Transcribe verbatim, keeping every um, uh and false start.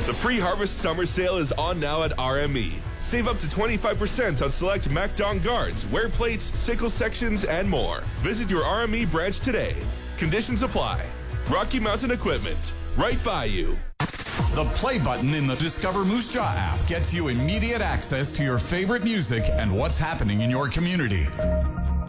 The pre-harvest summer sale is on now at R M E. Save up to twenty-five percent on select MacDon guards, wear plates, sickle sections, and more. Visit your R M E branch today. Conditions apply. Rocky Mountain Equipment, right by you. The play button in the Discover Moose Jaw app gets you immediate access to your favorite music and what's happening in your community.